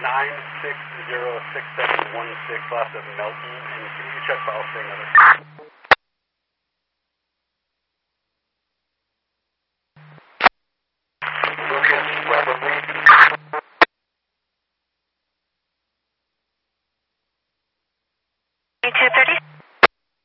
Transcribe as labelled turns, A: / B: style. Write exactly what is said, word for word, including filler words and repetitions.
A: nine six zero six seven one six, last of Melton, and can you check files for another?